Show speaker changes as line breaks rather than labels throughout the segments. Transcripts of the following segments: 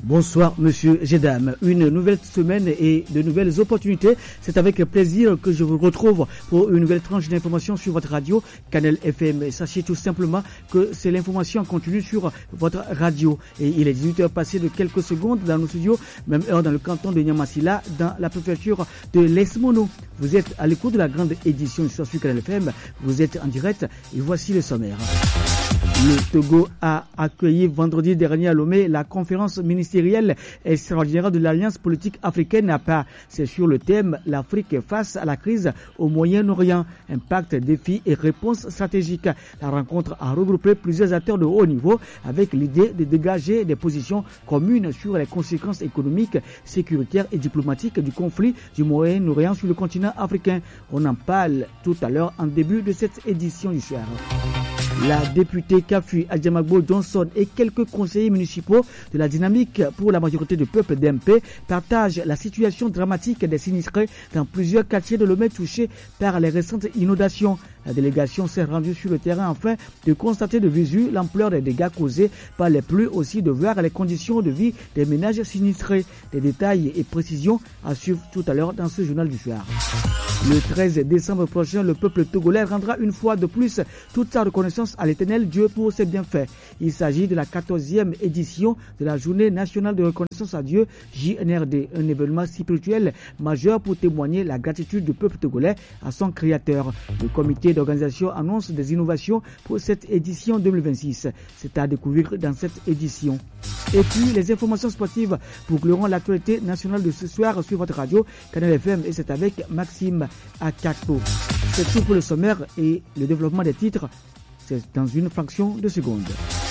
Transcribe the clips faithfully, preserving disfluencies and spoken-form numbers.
Bonsoir Monsieur Gédam, une nouvelle semaine et de nouvelles opportunités. C'est avec plaisir que je vous retrouve pour une nouvelle tranche d'information sur votre radio Canal F M. Sachez tout simplement que c'est l'information en continu sur votre radio. Et il est dix-huit heures passées de quelques secondes dans nos studios, même heure dans le canton de Niamassila, dans la préfecture de l'Est-Mono. Vous êtes à l'écoute de la grande édition sur Canal F M. Vous êtes en direct et voici le sommaire. Le Togo a accueilli vendredi dernier à Lomé la conférence ministérielle extraordinaire de l'Alliance politique africaine A P A. C'est sur le thème « L'Afrique face à la crise au Moyen-Orient, impact, défis et réponses stratégiques ». La rencontre a regroupé plusieurs acteurs de haut niveau avec l'idée de dégager des positions communes sur les conséquences économiques, sécuritaires et diplomatiques du conflit du Moyen-Orient sur le continent africain. On en parle tout à l'heure en début de cette édition du soir. La députée Kafu Adjamagbo Johnson et quelques conseillers municipaux de la dynamique pour la majorité du peuple d'M P partagent la situation dramatique des sinistrés dans plusieurs quartiers de Lomé touchés par les récentes inondations. La délégation s'est rendue sur le terrain afin de constater de visu l'ampleur des dégâts causés par les pluies, aussi de voir les conditions de vie des ménages sinistrés. Des détails et précisions à suivre tout à l'heure dans ce journal du soir. Le treize décembre prochain, le peuple togolais rendra une fois de plus toute sa reconnaissance à l'Éternel Dieu pour ses bienfaits. Il s'agit de la quatorzième édition de la Journée nationale de reconnaissance à Dieu, J N R D, un événement spirituel majeur pour témoigner la gratitude du peuple togolais à son créateur. Le comité d'organisation annonce des innovations pour cette édition deux mille vingt-six. C'est à découvrir dans cette édition. Et puis, les informations sportives boucleront l'actualité nationale de ce soir sur votre radio Canal F M et c'est avec Maxime Akato. C'est tout pour le sommaire et le développement des titres, c'est dans une fraction de seconde.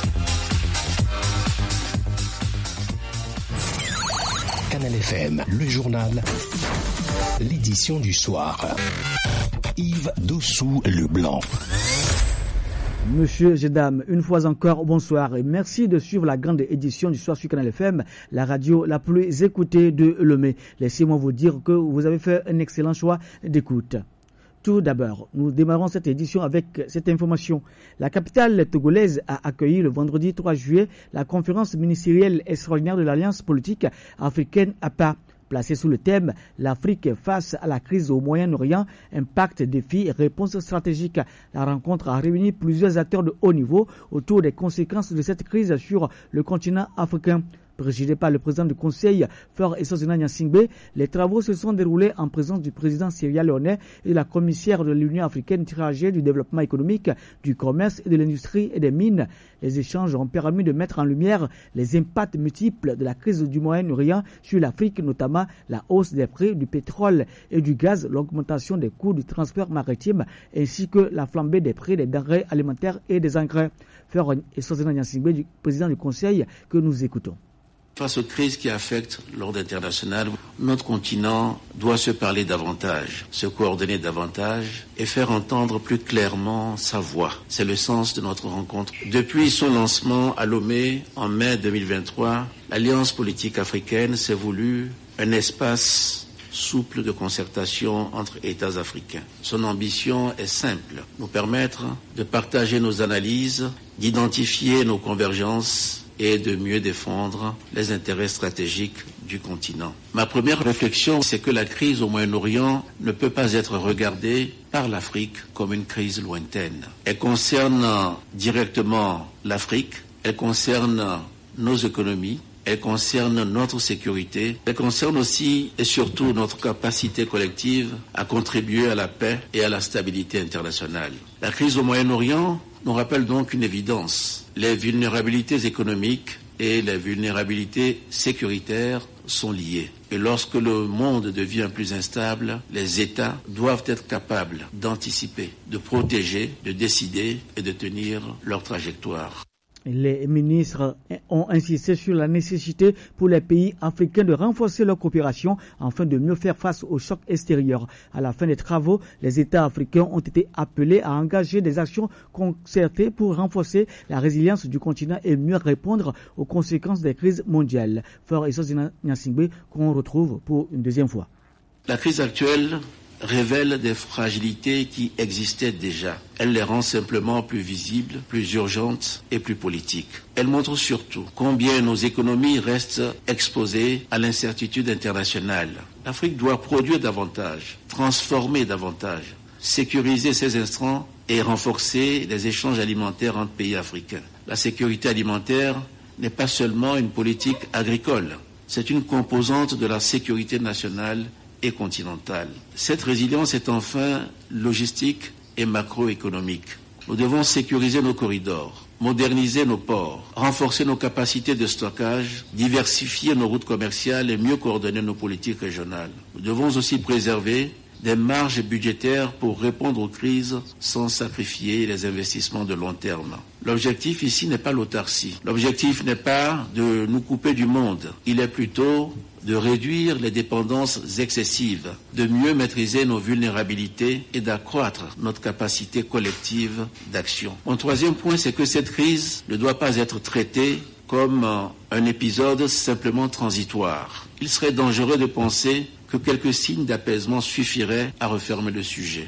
Canal F M, le journal, l'édition du soir. Yves Dossou-Leblanc.
Monsieur Gédam, une fois encore, bonsoir et merci de suivre la grande édition du soir sur Canal F M, la radio la plus écoutée de Lomé. Laissez-moi vous dire que vous avez fait un excellent choix d'écoute. Tout d'abord, nous démarrons cette édition avec cette information. La capitale togolaise a accueilli le vendredi trois juillet la conférence ministérielle extraordinaire de l'Alliance politique africaine A P A. Placée sous le thème « L'Afrique face à la crise au Moyen-Orient, impact, défis et réponses stratégiques ». La rencontre a réuni plusieurs acteurs de haut niveau autour des conséquences de cette crise sur le continent africain. Présidé par le président du Conseil, Faure Essozina Gnassingbé, les travaux se sont déroulés en présence du président Sierra Leone et de la commissaire de l'Union africaine chargée du développement économique, du commerce et de l'industrie et des mines. Les échanges ont permis de mettre en lumière les impacts multiples de la crise du Moyen-Orient sur l'Afrique, notamment la hausse des prix du pétrole et du gaz, l'augmentation des coûts du transport maritime, ainsi que la flambée des prix des denrées alimentaires et des engrais. Faure Essozina Gnassingbé, du président du Conseil, que nous écoutons.
Face aux crises qui affectent l'ordre international, notre continent doit se parler davantage, se coordonner davantage et faire entendre plus clairement sa voix. C'est le sens de notre rencontre. Depuis son lancement à Lomé en mai deux mille vingt-trois, l'Alliance politique africaine s'est voulue un espace souple de concertation entre États africains. Son ambition est simple, nous permettre de partager nos analyses, d'identifier nos convergences et de mieux défendre les intérêts stratégiques du continent. Ma première réflexion, c'est que la crise au Moyen-Orient ne peut pas être regardée par l'Afrique comme une crise lointaine. Elle concerne directement l'Afrique, elle concerne nos économies, elle concerne notre sécurité, elle concerne aussi et surtout notre capacité collective à contribuer à la paix et à la stabilité internationale. La crise au Moyen-Orient nous rappelle donc une évidence. Les vulnérabilités économiques et les vulnérabilités sécuritaires sont liées. Et lorsque le monde devient plus instable, les États doivent être capables d'anticiper, de protéger, de décider et de tenir leur trajectoire.
Les ministres ont insisté sur la nécessité pour les pays africains de renforcer leur coopération afin de mieux faire face aux chocs extérieurs. À la fin des travaux, les États africains ont été appelés à engager des actions concertées pour renforcer la résilience du continent et mieux répondre aux conséquences des crises mondiales. Faure Essozina Gnassingbé qu'on retrouve pour une deuxième fois.
La crise actuelle révèle des fragilités qui existaient déjà. Elle les rend simplement plus visibles, plus urgentes et plus politiques. Elle montre surtout combien nos économies restent exposées à l'incertitude internationale. L'Afrique doit produire davantage, transformer davantage, sécuriser ses intrants et renforcer les échanges alimentaires entre pays africains. La sécurité alimentaire n'est pas seulement une politique agricole, c'est une composante de la sécurité nationale et continentale. Cette résilience est enfin logistique et macroéconomique. Nous devons sécuriser nos corridors, moderniser nos ports, renforcer nos capacités de stockage, diversifier nos routes commerciales et mieux coordonner nos politiques régionales. Nous devons aussi préserver des marges budgétaires pour répondre aux crises sans sacrifier les investissements de long terme. L'objectif ici n'est pas l'autarcie. L'objectif n'est pas de nous couper du monde. Il est plutôt de réduire les dépendances excessives, de mieux maîtriser nos vulnérabilités et d'accroître notre capacité collective d'action. Mon troisième point, c'est que cette crise ne doit pas être traitée comme un épisode simplement transitoire. Il serait dangereux de penser que quelques signes d'apaisement suffiraient à refermer le sujet.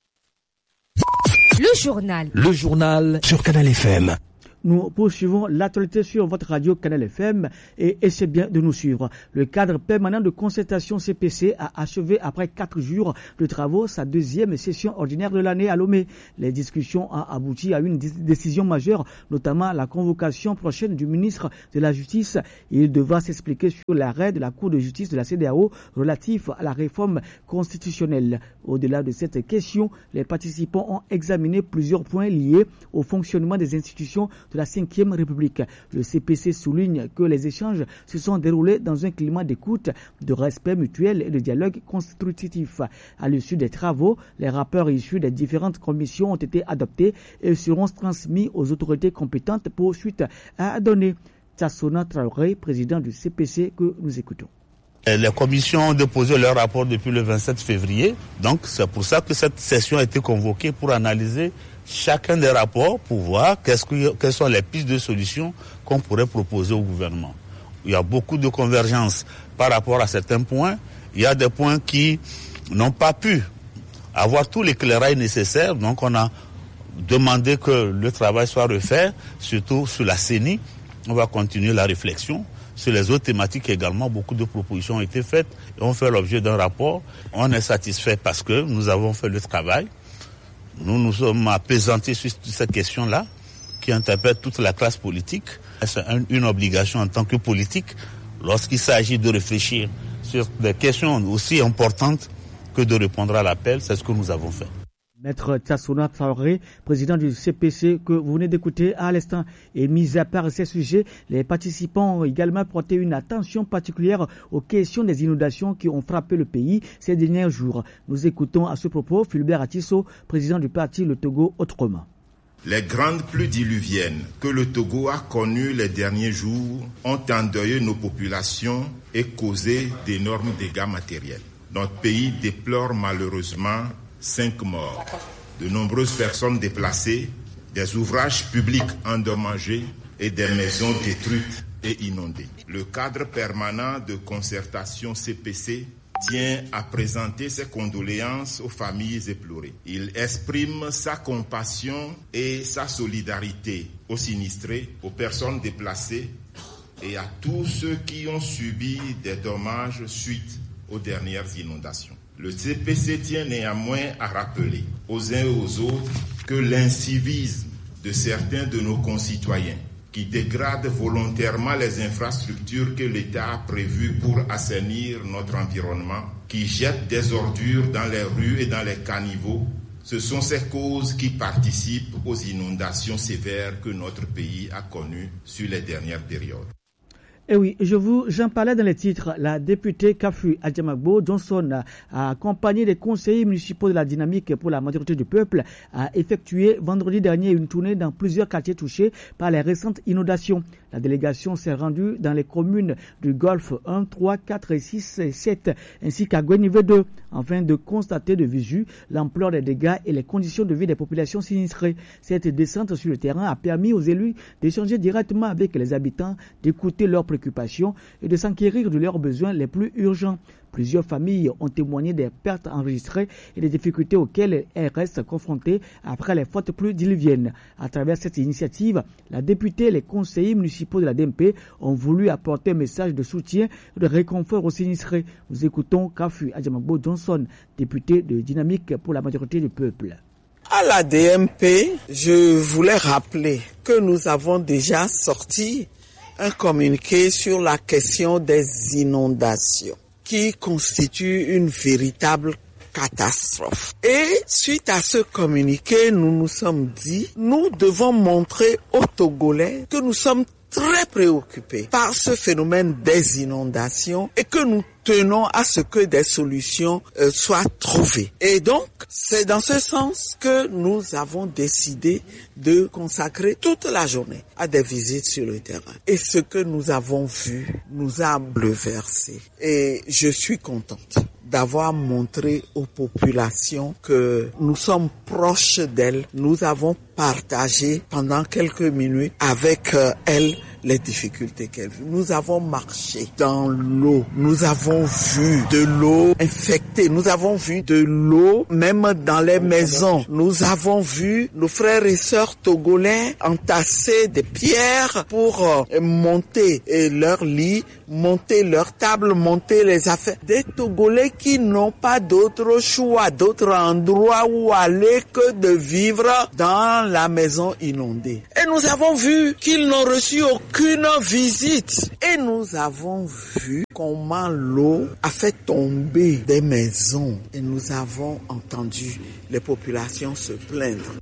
Le journal.
Le journal sur Canal F M.
Nous poursuivons l'actualité sur votre radio Canal F M et essayez bien de nous suivre. Le cadre permanent de concertation C P C a achevé après quatre jours de travaux sa deuxième session ordinaire de l'année à Lomé. Les discussions ont abouti à une décision majeure, notamment la convocation prochaine du ministre de la Justice. Il devra s'expliquer sur l'arrêt de la Cour de justice de la C E D E A O relatif à la réforme constitutionnelle. Au-delà de cette question, les participants ont examiné plusieurs points liés au fonctionnement des institutions de la cinquième République. Le C P C souligne que les échanges se sont déroulés dans un climat d'écoute, de respect mutuel et de dialogue constructif. À l'issue des travaux, les rapports issus des différentes commissions ont été adoptés et seront transmis aux autorités compétentes pour suite à donner. Tsassona Traoré, président du C P C, que nous écoutons.
Les commissions ont déposé leur rapport depuis le vingt-sept février. Donc, c'est pour ça que cette session a été convoquée pour analyser chacun des rapports pour voir qu'est-ce que, quelles sont les pistes de solutions qu'on pourrait proposer au gouvernement. Il y a beaucoup de convergences par rapport à certains points. Il y a des points qui n'ont pas pu avoir tout l'éclairage nécessaire. Donc, on a demandé que le travail soit refait, surtout sur la C E N I. On va continuer la réflexion. Sur les autres thématiques également, beaucoup de propositions ont été faites et ont fait l'objet d'un rapport. On est satisfait parce que nous avons fait le travail. Nous nous sommes apaisantés sur cette question-là qui interpelle toute la classe politique. C'est une obligation en tant que politique lorsqu'il s'agit de réfléchir sur des questions aussi importantes que de répondre à l'appel. C'est ce que nous avons fait.
Maître Tsassona Traoré, président du C P C que vous venez d'écouter à l'instant. Et mis à part ces sujets, les participants ont également porté une attention particulière aux questions des inondations qui ont frappé le pays ces derniers jours. Nous écoutons à ce propos Fulbert Atisso, président du parti Le Togo Autrement.
Les grandes pluies diluviennes que le Togo a connues les derniers jours ont endeuillé nos populations et causé d'énormes dégâts matériels. Notre pays déplore malheureusement cinq morts, de nombreuses personnes déplacées, des ouvrages publics endommagés et des maisons détruites et inondées. Le cadre permanent de concertation C P C tient à présenter ses condoléances aux familles éplorées. Il exprime sa compassion et sa solidarité aux sinistrés, aux personnes déplacées et à tous ceux qui ont subi des dommages suite aux dernières inondations. Le C P C tient néanmoins à rappeler aux uns et aux autres que l'incivisme de certains de nos concitoyens qui dégradent volontairement les infrastructures que l'État a prévues pour assainir notre environnement, qui jettent des ordures dans les rues et dans les caniveaux, ce sont ces causes qui participent aux inondations sévères que notre pays a connues sur les dernières périodes.
Et oui, je vous, j'en parlais dans les titres. La députée Kafu Adjamagbo Johnson, a accompagné des conseillers municipaux de la dynamique pour la majorité du peuple, a effectué vendredi dernier une tournée dans plusieurs quartiers touchés par les récentes inondations. La délégation s'est rendue dans les communes du Golfe un, trois, quatre, six et sept, ainsi qu'à Guenivé deux, afin de constater de visu l'ampleur des dégâts et les conditions de vie des populations sinistrées. Cette descente sur le terrain a permis aux élus d'échanger directement avec les habitants, d'écouter leurs préoccupations et de s'enquérir de leurs besoins les plus urgents. Plusieurs familles ont témoigné des pertes enregistrées et des difficultés auxquelles elles restent confrontées après les fortes pluies diluviennes. À travers cette initiative, la députée et les conseillers municipaux de la D M P ont voulu apporter un message de soutien et de réconfort aux sinistrés. Nous écoutons Kafu Adjamagbo Johnson, député de Dynamique pour la majorité du peuple.
À la D M P, je voulais rappeler que nous avons déjà sorti un communiqué sur la question des inondations, qui constitue une véritable catastrophe. Et suite à ce communiqué, nous nous sommes dit, nous devons montrer aux Togolais que nous sommes très préoccupés par ce phénomène des inondations et que nous tenons à ce que des solutions euh, soient trouvées. Et donc, c'est dans ce sens que nous avons décidé de consacrer toute la journée à des visites sur le terrain. Et ce que nous avons vu nous a bouleversés. Et je suis contente d'avoir montré aux populations que nous sommes proches d'elles. Nous avons partagé pendant quelques minutes avec euh, elles les difficultés qu'elles vivent. Nous avons marché dans l'eau. Nous avons vu de l'eau infectée. Nous avons vu de l'eau même dans les maisons. Nous avons vu nos frères et sœurs togolais entasser des pierres pour euh, monter et leur lit, monter leur table, monter les affaires. Des Togolais qui n'ont pas d'autre choix, d'autre endroit où aller que de vivre dans la maison inondée. Et nous avons vu qu'ils n'ont reçu aucune visite. Et nous avons vu comment l'eau a fait tomber des maisons. Et nous avons entendu les populations se plaindre.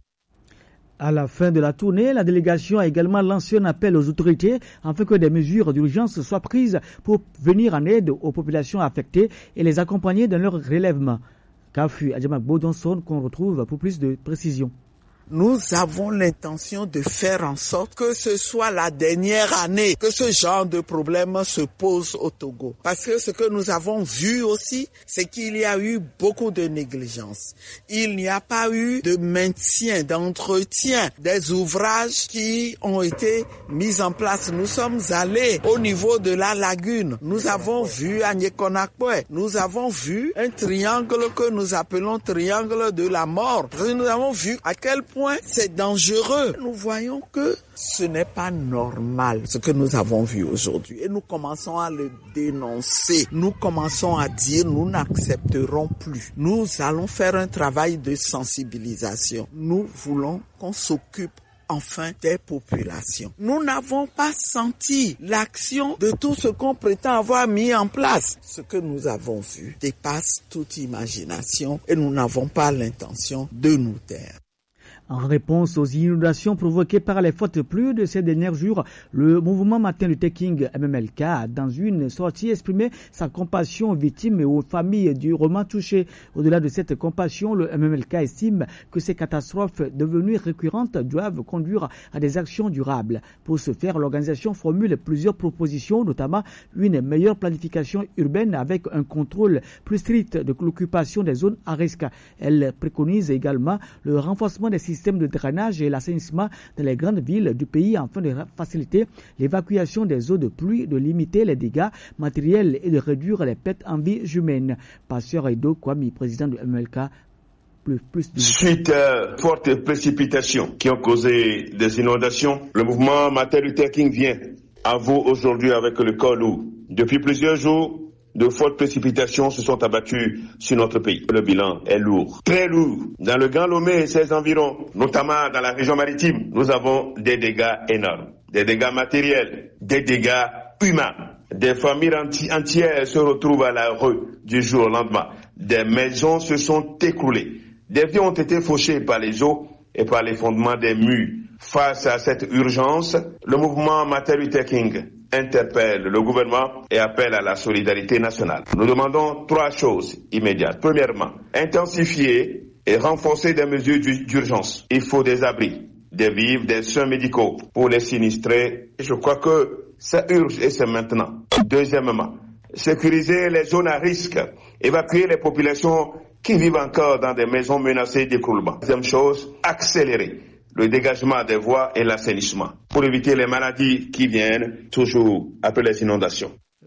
À la fin de la tournée, la délégation a également lancé un appel aux autorités afin que des mesures d'urgence soient prises pour venir en aide aux populations affectées et les accompagner dans leur relèvement. Kafu Adjamagbo Johnson qu'on retrouve pour plus de précision.
Nous avons l'intention de faire en sorte que ce soit la dernière année que ce genre de problème se pose au Togo. Parce que ce que nous avons vu aussi, c'est qu'il y a eu beaucoup de négligence. Il n'y a pas eu de maintien, d'entretien des ouvrages qui ont été mis en place. Nous sommes allés au niveau de la lagune. Nous avons vu à Nyekonakwe. Nous avons vu un triangle que nous appelons triangle de la mort. Nous avons vu à quel point c'est dangereux. Nous voyons que ce n'est pas normal ce que nous avons vu aujourd'hui et nous commençons à le dénoncer. Nous commençons à dire nous n'accepterons plus. Nous allons faire un travail de sensibilisation. Nous voulons qu'on s'occupe enfin des populations. Nous n'avons pas senti l'action de tout ce qu'on prétend avoir mis en place. Ce que nous avons vu dépasse toute imagination et nous n'avons pas l'intention de nous taire.
En réponse aux inondations provoquées par les fortes pluies de ces derniers jours, le mouvement Martin Luther King M M L K a dans une sortie exprimé sa compassion aux victimes et aux familles durement touchées. Au-delà de cette compassion, le M M L K estime que ces catastrophes devenues récurrentes doivent conduire à des actions durables. Pour ce faire, l'organisation formule plusieurs propositions, notamment une meilleure planification urbaine avec un contrôle plus strict de l'occupation des zones à risque. Elle préconise également le renforcement des systèmes système de drainage et l'assainissement dans les grandes villes du pays afin de faciliter l'évacuation des eaux de pluie, de limiter les dégâts matériels et de réduire les pertes en vie humaine. Pasteur Edo Kwame, président du M M L K, plus, plus de...
Suite à fortes précipitations qui ont causé des inondations, le mouvement Martin Luther King vient à vous aujourd'hui avec le cœur lourd. Depuis plusieurs jours, de fortes précipitations se sont abattues sur notre pays. Le bilan est lourd, très lourd. Dans le Grand Lomé et ses environs, notamment dans la région maritime, nous avons des dégâts énormes, des dégâts matériels, des dégâts humains. Des familles enti- entières se retrouvent à la rue du jour au lendemain. Des maisons se sont écroulées. Des vies ont été fauchées par les eaux et par l'effondrement des murs. Face à cette urgence, le mouvement Martin Luther King interpelle le gouvernement et appelle à la solidarité nationale. Nous demandons trois choses immédiates. Premièrement, intensifier et renforcer des mesures d'urgence. Il faut des abris, des vivres, des soins médicaux pour les sinistrés. Je crois que ça urge et c'est maintenant. Deuxièmement, sécuriser les zones à risque, évacuer les populations qui vivent encore dans des maisons menacées d'écroulement. Deuxième chose, accélérer le dégagement des voies et l'assainissement pour éviter les maladies qui viennent toujours après les inondations.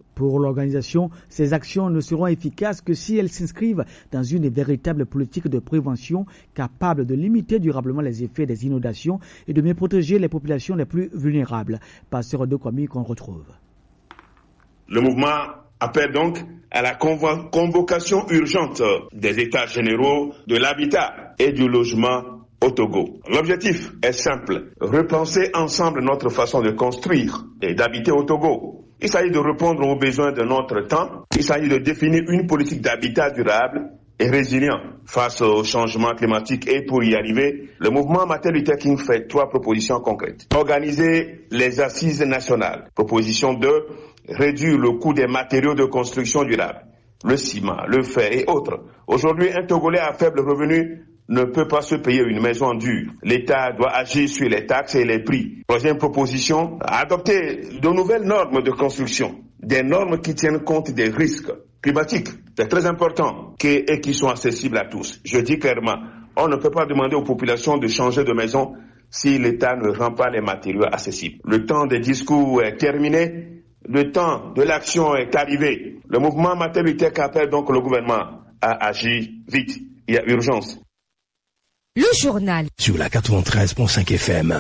Pour l'organisation, ces actions ne seront efficaces que si elles s'inscrivent dans une véritable politique de prévention capable de limiter durablement les effets des inondations et de mieux protéger les populations les plus vulnérables. Pasteur de Kwame qu'on retrouve.
Le mouvement appelle donc à la convo- convocation urgente des États généraux de l'habitat et du logement au Togo. L'objectif est simple, repenser ensemble notre façon de construire et d'habiter au Togo. Il s'agit de répondre aux besoins de notre temps. Il s'agit de définir une politique d'habitat durable et résilient face au changement climatique. Et pour y arriver, le mouvement Martin Luther King fait trois propositions concrètes. Organiser les assises nationales. Proposition deux, réduire le coût des matériaux de construction durable, le ciment, le fer et autres. Aujourd'hui, un Togolais à faible revenu ne peut pas se payer une maison dure. L'État doit agir sur les taxes et les prix. Troisième proposition, adopter de nouvelles normes de construction, des normes qui tiennent compte des risques climatiques. C'est très important et qui sont accessibles à tous. Je dis clairement, on ne peut pas demander aux populations de changer de maison si l'État ne rend pas les matériaux accessibles. Le temps des discours est terminé, le temps de l'action est arrivé. Le mouvement Martin Luther King appelle donc le gouvernement à agir vite. Il y a urgence.
Le journal sur la quatre-vingt-treize virgule cinq F M.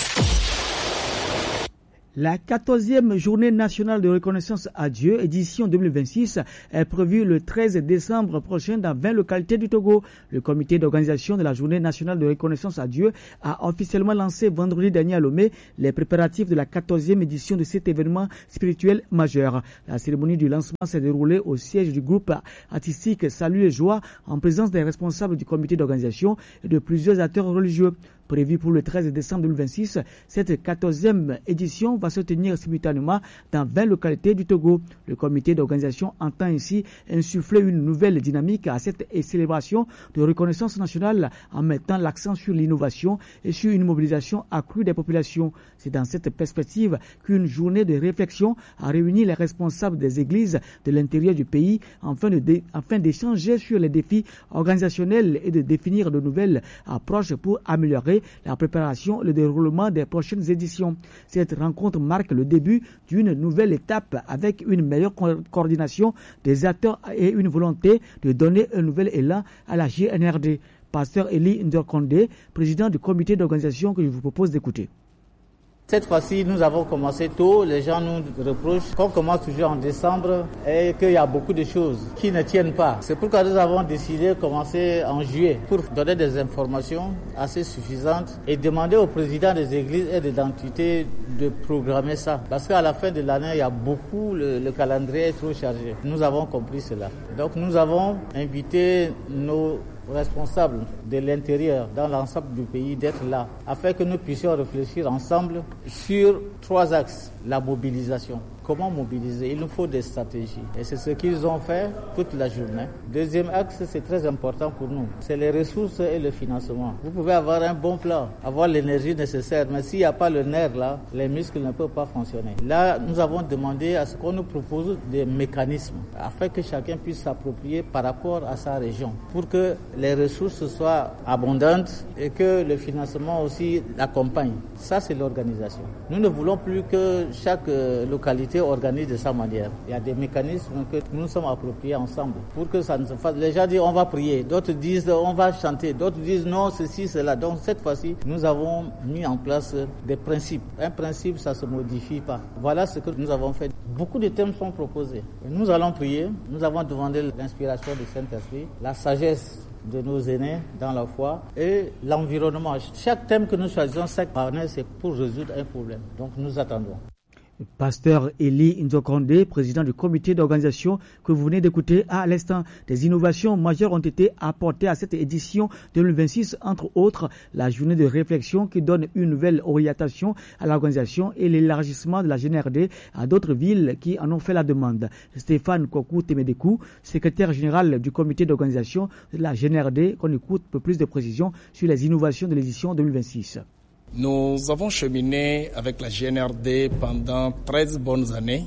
La quatorzième journée nationale de reconnaissance à Dieu, édition deux mille vingt-six, est prévue le treize décembre prochain dans vingt localités du Togo. Le comité d'organisation de la journée nationale de reconnaissance à Dieu a officiellement lancé vendredi dernier à Lomé les préparatifs de la quatorzième édition de cet événement spirituel majeur. La cérémonie du lancement s'est déroulée au siège du groupe artistique Salut et Joie en présence des responsables du comité d'organisation et de plusieurs acteurs religieux. Prévu pour le treize décembre deux mille vingt-six, cette quatorzième édition va se tenir simultanément dans vingt localités du Togo. Le comité d'organisation entend ainsi insuffler une nouvelle dynamique à cette célébration de reconnaissance nationale en mettant l'accent sur l'innovation et sur une mobilisation accrue des populations. C'est dans cette perspective qu'une journée de réflexion a réuni les responsables des églises de l'intérieur du pays afin de dé, afin d'échanger sur les défis organisationnels et de définir de nouvelles approches pour améliorer la préparation et le déroulement des prochaines éditions. Cette rencontre marque le début d'une nouvelle étape avec une meilleure co- coordination des acteurs et une volonté de donner un nouvel élan à la G N R D. Pasteur Eli Ndorkonde, président du comité d'organisation que je vous propose d'écouter.
Cette fois-ci, nous avons commencé tôt. Les gens nous reprochent qu'on commence toujours en décembre et qu'il y a beaucoup de choses qui ne tiennent pas. C'est pourquoi nous avons décidé de commencer en juillet pour donner des informations assez suffisantes et demander aux présidents des églises et des entités de programmer ça. Parce qu'à la fin de l'année, il y a beaucoup, le, le calendrier est trop chargé. Nous avons compris cela. Donc nous avons invité nos responsables de l'intérieur dans l'ensemble du pays d'être là afin que nous puissions réfléchir ensemble sur trois axes. La mobilisation. Comment mobiliser? Il nous faut des stratégies. Et c'est ce qu'ils ont fait toute la journée. Deuxième axe, c'est très important pour nous. C'est les ressources et le financement. Vous pouvez avoir un bon plan, avoir l'énergie nécessaire, mais s'il n'y a pas le nerf là, les muscles ne peuvent pas fonctionner. Là, nous avons demandé à ce qu'on nous propose des mécanismes afin que chacun puisse s'approprier par rapport à sa région pour que les ressources soient abondantes et que le financement aussi l'accompagne. Ça, c'est l'organisation. Nous ne voulons plus que chaque euh, localité organise de sa manière. Il y a des mécanismes que nous sommes appropriés ensemble pour que ça ne se fasse. Les gens disent on va prier, d'autres disent on va chanter, d'autres disent non, ceci, cela. Donc cette fois-ci, nous avons mis en place des principes. Un principe, ça ne se modifie pas. Voilà ce que nous avons fait. Beaucoup de thèmes sont proposés. Et nous allons prier. Nous avons demandé l'inspiration du Saint-Esprit, la sagesse de nos aînés dans la foi et l'environnement. Chaque thème que nous choisissons, chaque année, c'est pour résoudre un problème. Donc nous attendons.
Pasteur Eli Ndorkonde, président du comité d'organisation que vous venez d'écouter à l'instant. Des innovations majeures ont été apportées à cette édition deux mille vingt-six, entre autres la journée de réflexion qui donne une nouvelle orientation à l'organisation et l'élargissement de la G N R D à d'autres villes qui en ont fait la demande. Stéphane Kokou Temedekou, secrétaire général du comité d'organisation de la G N R D, qu'on écoute pour plus de précisions sur les innovations de l'édition deux mille vingt-six.
Nous avons cheminé avec la G N R D pendant treize bonnes années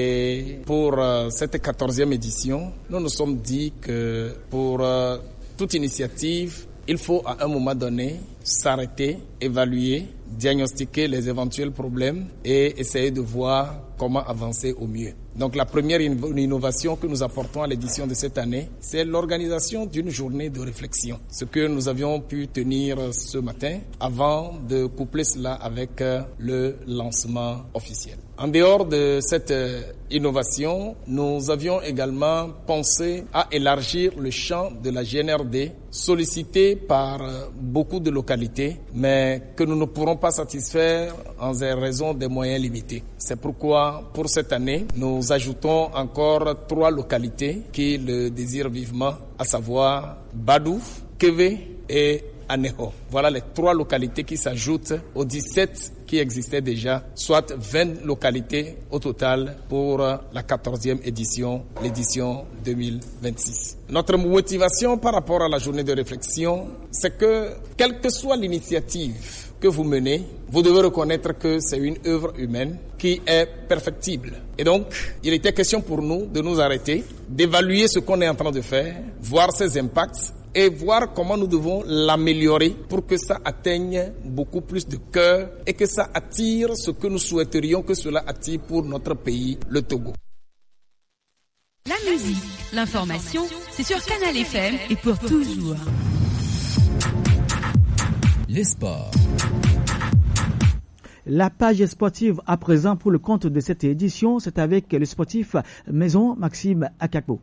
et pour euh, cette quatorzième édition, nous nous sommes dit que pour euh, toute initiative, il faut à un moment donné s'arrêter, évaluer, diagnostiquer les éventuels problèmes et essayer de voir comment avancer au mieux. Donc la première innovation que nous apportons à l'édition de cette année, c'est l'organisation d'une journée de réflexion. Ce que nous avions pu tenir ce matin avant de coupler cela avec le lancement officiel. En dehors de cette innovation, nous avions également pensé à élargir le champ de la G N R D, sollicité par beaucoup de localités, mais que nous ne pourrons pas satisfaire en raison des moyens limités. C'est pourquoi, pour cette année, nous ajoutons encore trois localités qui le désirent vivement, à savoir Badou, Kévé et Aného. Voilà les trois localités qui s'ajoutent aux dix-sept qui existaient déjà, soit vingt localités au total pour la quatorzième édition, l'édition deux mille vingt-six. Notre motivation par rapport à la journée de réflexion, c'est que, quelle que soit l'initiative que vous menez, vous devez reconnaître que c'est une œuvre humaine qui est perfectible. Et donc, il était question pour nous de nous arrêter, d'évaluer ce qu'on est en train de faire, voir ses impacts, et voir comment nous devons l'améliorer pour que ça atteigne beaucoup plus de cœur et que ça attire ce que nous souhaiterions que cela attire pour notre pays, le Togo.
La musique, l'information, c'est sur Canal F M et pour toujours.
Les sports.
La page sportive à présent pour le compte de cette édition, c'est avec le sportif Maison Maxime Akakbo.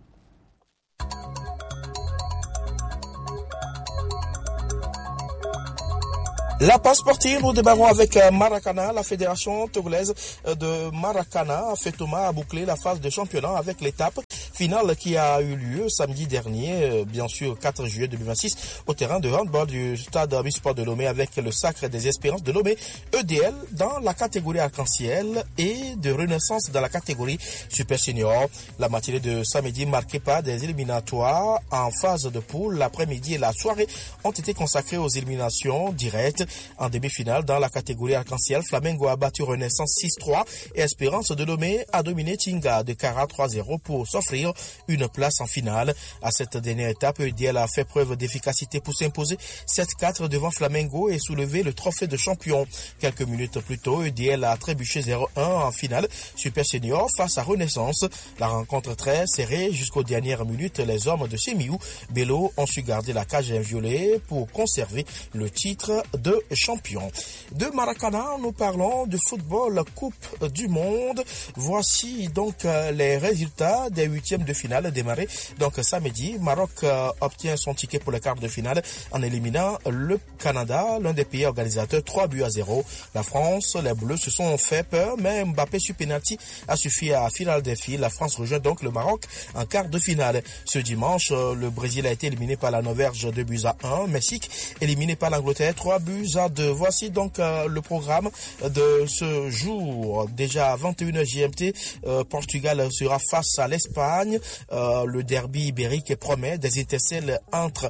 La passe sportive, nous démarrons avec Maracana. La fédération togolaise de Maracana a fait Thomas à boucler la phase de championnat avec l'étape finale qui a eu lieu samedi dernier, bien sûr quatre juillet deux mille vingt-six, au terrain de handball du stade Omnisport de Lomé avec le Sacre des Espérances de Lomé, E D L dans la catégorie arc-en-ciel et de Renaissance dans la catégorie super senior. La matinée de samedi marquée par des éliminatoires en phase de poule. L'après-midi et la soirée ont été consacrées aux éliminations directes. En demi-finale, dans la catégorie arc-en-ciel, Flamengo a battu Renaissance six trois et Espérance de Lomé a dominé Tinga de Kara trois zéro pour s'offrir une place en finale. À cette dernière étape, E D L a fait preuve d'efficacité pour s'imposer sept quatre devant Flamengo et soulever le trophée de champion. Quelques minutes plus tôt, E D L a trébuché zéro un en finale Super Senior face à Renaissance. La rencontre très serrée jusqu'aux dernières minutes. Les hommes de Semiou Bello ont su garder la cage inviolée pour conserver le titre de champion. De Maracana, nous parlons de football Coupe du Monde. Voici donc les résultats des huitièmes de finale démarrés donc samedi. Maroc obtient son ticket pour le quart de finale en éliminant le Canada, l'un des pays organisateurs, trois buts à zéro. La France, les Bleus se sont fait peur, mais Mbappé sur penalty a suffi à finale des filles. La France rejoint donc le Maroc en quart de finale. Ce dimanche, le Brésil a été éliminé par la Norvège deux buts à un. Mexique éliminé par l'Angleterre trois buts à deux. Voici donc euh, le programme de ce jour. Déjà à vingt et une heures G M T, euh, Portugal sera face à l'Espagne. Euh, le derby ibérique promet des étincelles entre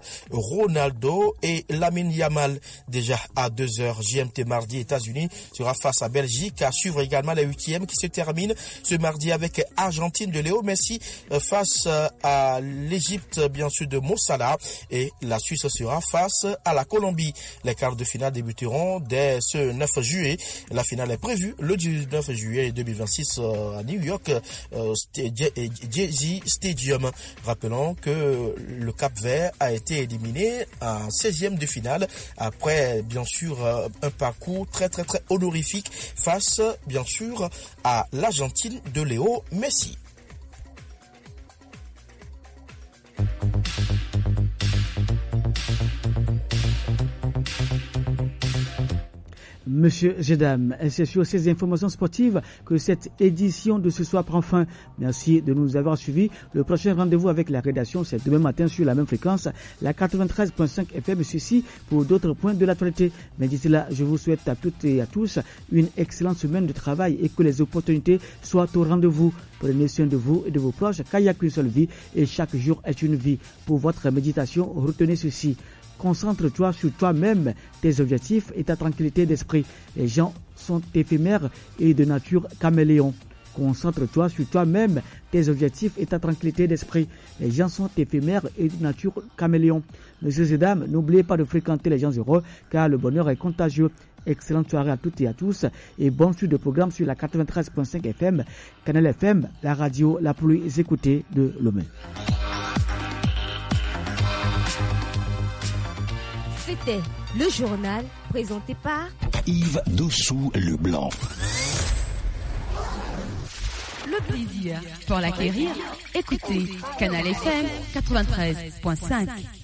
Ronaldo et Lamine Yamal. Déjà à deux heures G M T mardi, États-Unis sera face à Belgique. À suivre également les huitièmes qui se terminent ce mardi avec Argentine de Léo Messi euh, face à l'Égypte bien sûr de Mo Salah et la Suisse sera face à la Colombie. Les quarts de finale débuteront dès ce neuf juillet. La finale est prévue le dix-neuf juillet deux mille vingt-six euh, à New York, euh, Jay-Z Stadium. Rappelons que le Cap-Vert a été éliminé en seizième de finale après bien sûr euh, un parcours très très très honorifique face bien sûr à l'Argentine de Léo Messi.
Monsieur Zedam, c'est sur ces informations sportives que cette édition de ce soir prend fin. Merci de nous avoir suivis. Le prochain rendez-vous avec la rédaction, c'est demain matin sur la même fréquence, la quatre-vingt-treize virgule cinq F M, ceci pour d'autres points de l'actualité. Mais d'ici là, je vous souhaite à toutes et à tous une excellente semaine de travail et que les opportunités soient au rendez-vous. Prenez soin de vous et de vos proches, car il n'y a qu'une seule vie et chaque jour est une vie. Pour votre méditation, retenez ceci. Concentre-toi sur toi-même, tes objectifs et ta tranquillité d'esprit. Les gens sont éphémères et de nature caméléon. Concentre-toi sur toi-même, tes objectifs et ta tranquillité d'esprit. Les gens sont éphémères et de nature caméléon. Messieurs et dames, n'oubliez pas de fréquenter les gens heureux car le bonheur est contagieux. Excellente soirée à toutes et à tous et bonne suite de programme sur la quatre-vingt-treize virgule cinq F M, Canal F M, la radio la plus écoutée de Lomé.
C'était le journal présenté par
Yves Dossou-Leblanc.
Le plaisir pour l'acquérir, écoutez Canal F M quatre-vingt-treize virgule cinq.